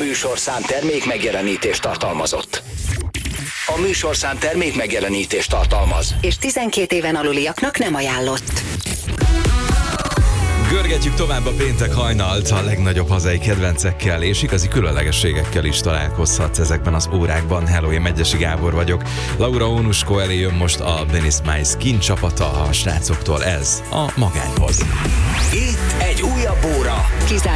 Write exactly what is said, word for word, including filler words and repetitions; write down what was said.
műsorszám termék megjelenítést tartalmazott. A műsorszám termék megjelenítést tartalmaz. És tizenkét éven aluliaknak nem ajánlott. Görgetjük tovább a péntek hajnalt a legnagyobb hazai kedvencekkel, és igazi különlegességekkel is találkozhatsz ezekben az órákban. Hello, én Megyesi Gábor vagyok. Laura Ónuskó elé jön most a Dennis Mice Kin csapata a srácoktól, ez a Magányhoz. Itt egy újabb óra. Kizár